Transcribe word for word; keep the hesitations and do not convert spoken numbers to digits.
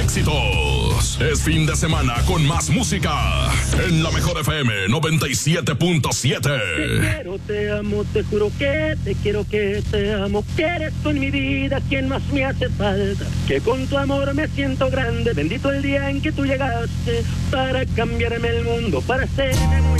éxitos. Es fin de semana con más música en la Mejor F M noventa y siete punto siete. Te quiero, te amo, te juro que te quiero, que te amo, que eres tú en mi vida quien más me hace falta, que con tu amor me siento grande, bendito el día en que tú llegaste para cambiarme el mundo, para hacerme muy